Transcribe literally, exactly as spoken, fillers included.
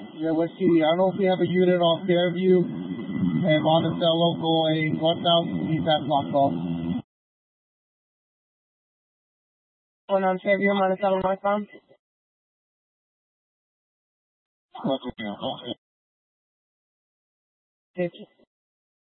Yeah, let's see. I don't know if we have a unit on Fairview and Monticello going northbound, keep that blocked off. One on Fairview, Monticello northbound. Okay. Fifty.